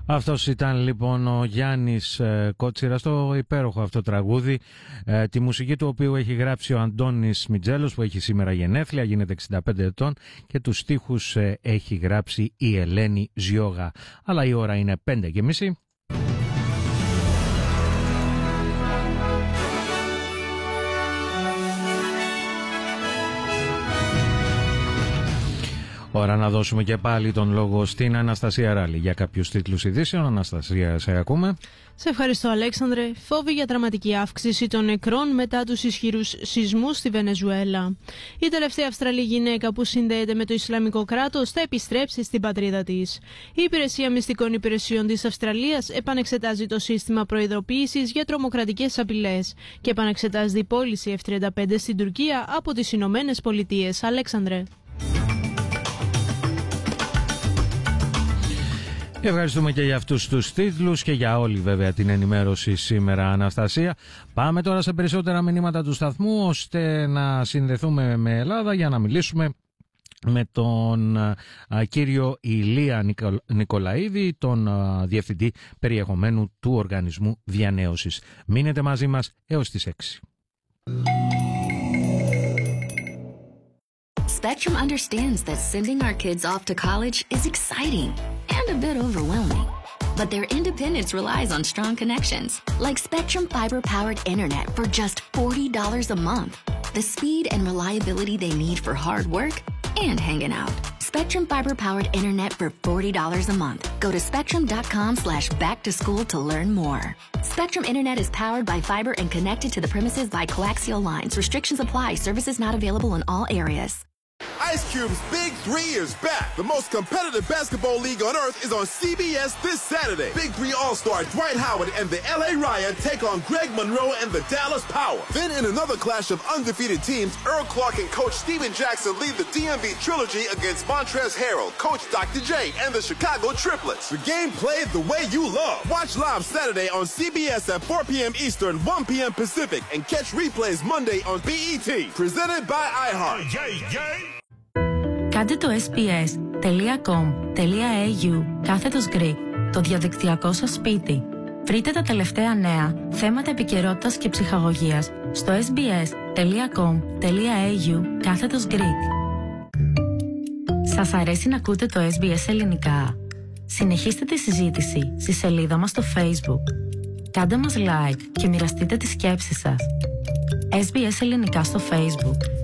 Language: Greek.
Αυτός ήταν λοιπόν ο Γιάννης Κότσιρας, το υπέροχο αυτό τραγούδι, τη μουσική του οποίου έχει γράψει ο Αντώνης Μιτζέλος, που έχει σήμερα γενέθλια, γίνεται 65 ετών, και τους στίχους έχει γράψει η Ελένη Ζιόγα. Αλλά η ώρα είναι 5:30. Ώρα να δώσουμε και πάλι τον λόγο στην Αναστασία Ράλη για κάποιους τίτλους ειδήσεων. Αναστασία, σε ακούμε. Σε ευχαριστώ, Αλέξανδρε. Φόβοι για δραματική αύξηση των νεκρών μετά τους ισχυρούς σεισμούς στη Βενεζουέλα. Η τελευταία Αυστραλή γυναίκα που συνδέεται με το Ισλαμικό κράτος θα επιστρέψει στην πατρίδα της. Η Υπηρεσία Μυστικών Υπηρεσιών της Αυστραλίας επανεξετάζει το σύστημα προειδοποίησης για τρομοκρατικές απειλές και επανεξετάζει την πώληση F-35 στην Τουρκία από τις Ηνωμένες Πολιτείες. Αλέξανδρε. Ευχαριστούμε και για αυτούς τους τίτλους και για όλη βέβαια την ενημέρωση σήμερα, Αναστασία. Πάμε τώρα σε περισσότερα μηνύματα του σταθμού, ώστε να συνδεθούμε με Ελλάδα για να μιλήσουμε με τον κύριο Ηλία Νικολαίδη, τον Διευθυντή Περιεχομένου του Οργανισμού Διανέωσης. Μείνετε μαζί μας έως τις 6. Spectrum understands that sending our kids off to college is exciting and a bit overwhelming. But their independence relies on strong connections, like Spectrum fiber-powered internet for just $40 a month. The speed and reliability they need for hard work and hanging out. Spectrum fiber-powered internet for $40 a month. Go to spectrum.com/back-to-school to learn more. Spectrum internet is powered by fiber and connected to the premises by coaxial lines. Restrictions apply. Services not available in all areas. Ice Cube's Big 3 is back. The most competitive basketball league on earth is on CBS this Saturday. Big 3 All-Star Dwight Howard and the LA Riot take on Greg Monroe and the Dallas Power. Then in another clash of undefeated teams, Earl Clark and Coach Steven Jackson lead the DMV Trilogy against Montrezl Harrell, Coach Dr. J, and the Chicago Triplets. The game played the way you love. Watch live Saturday on CBS at 4 p.m. Eastern, 1 p.m. Pacific, and catch replays Monday on BET. Presented by iHeart. Κάντε το sbs.com.au/Greek, το διαδικτυακό σας σπίτι. Βρείτε τα τελευταία νέα, θέματα επικαιρότητας και ψυχαγωγίας στο sbs.com.au/Greek. Σας αρέσει να ακούτε το SBS ελληνικά? Συνεχίστε τη συζήτηση στη σελίδα μας στο Facebook. Κάντε μας like και μοιραστείτε τις σκέψεις σας. SBS ελληνικά στο Facebook.